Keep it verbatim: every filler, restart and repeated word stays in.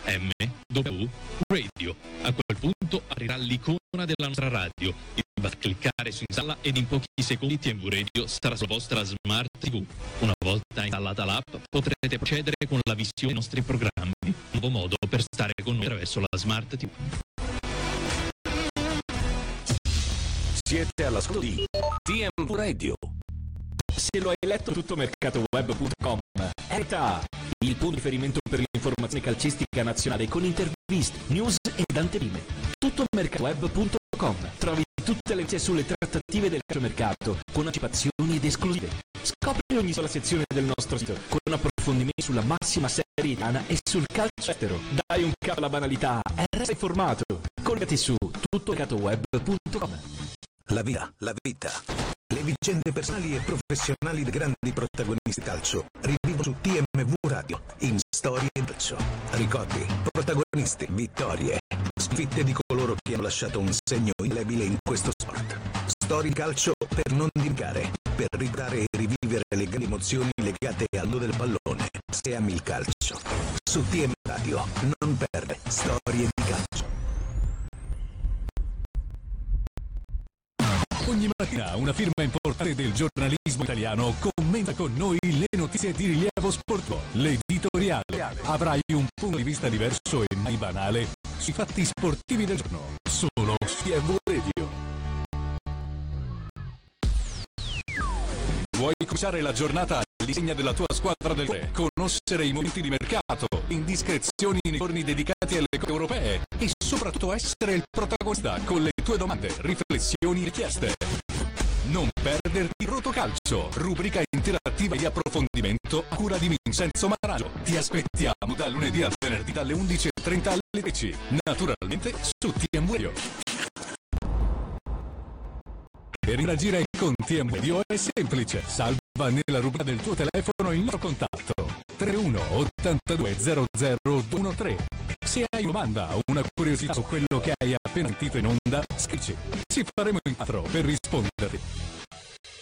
M W Radio. A quel punto aprirà l'icona della nostra radio. Basta cliccare su installa ed in pochi secondi T M V Radio sarà sulla vostra Smart tivù. Una volta installata l'app potrete procedere con la visione dei nostri programmi. Un nuovo modo per stare con noi attraverso la Smart tivù. Siete all'ascolto di T M V Radio. Se lo hai letto tuttomercatoweb punto com, ETA, il punto di riferimento per l'informazione calcistica nazionale con interviste, news ed anteprime. tuttomercatoweb punto com. Trovi tutte le notizie sulle trattative del calciomercato, con anticipazioni ed esclusive. Scopri ogni sola sezione del nostro sito, con approfondimenti sulla massima serie italiana e sul calcio estero. Dai un capo alla banalità e resta informato. Collegati su tuttomercatoweb punto com. La vita, la vita. Le vicende personali e professionali dei grandi protagonisti calcio rivivono su T M V Radio in Storie in Calcio. Ricordi, protagonisti, vittorie, sconfitte di coloro che hanno lasciato un segno indelebile in questo sport. Storie in Calcio per non dimenticare, per ricordare e rivivere le grandi emozioni legate al mondo del pallone. Se ami il calcio, su T M V Radio non perde Storie di Calcio. Ogni mattina una firma importante del giornalismo italiano commenta con noi le notizie di rilievo sportivo. L'editoriale. Avrai un punto di vista diverso e mai banale sui fatti sportivi del giorno. Solo su T M V Radio. Vuoi cominciare la giornata all'insegna della tua squadra del cuore, conoscere i momenti di mercato, indiscrezioni nei giorni dedicati alle coppe europee e soprattutto essere il protagonista con le tue domande, riflessioni e richieste? Non perderti Rotocalcio, rubrica interattiva di approfondimento a cura di Vincenzo Maraggio. Ti aspettiamo da lunedì al venerdì dalle undici e trenta alle dieci, naturalmente su T M V Radio. Per interagire con T M V Radio è semplice, salva nella rubrica del tuo telefono il nostro contatto tre uno ottantadue zero zero due tre. Se hai una domanda o una curiosità su quello che hai appena sentito in onda, scrivici. Ci faremo in quattro per risponderti.